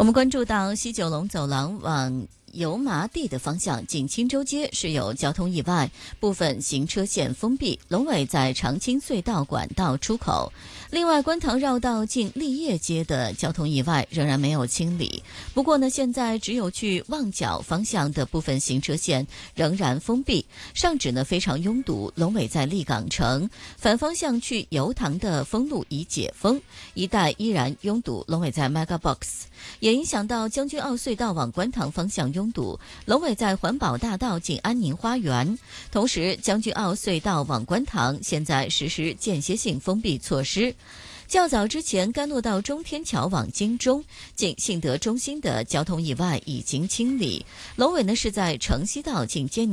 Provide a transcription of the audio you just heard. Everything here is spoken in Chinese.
我们关注到西九龙走廊往油麻地的方向，近青州街是有交通意外，部分行车线封闭，龙尾在长青隧道管道出口。另外，观塘绕道进立业街的交通意外仍然没有清理，不过呢，现在只有去旺角方向的部分行车线仍然封闭，上址呢非常拥堵，龙尾在立港城，反方向去油塘的封路已解封，一带依然拥堵，龙尾在 Mega Box， 也影响到将军澳隧道往观塘方向拥堵，龙尾在环保大道进安宁花园。同时，将军澳隧道往观塘现在实施间歇性封闭措施。较早之前，甘诺道中天桥往金钟进信德中心的交通意外已经清理，龙尾呢是在城西道进坚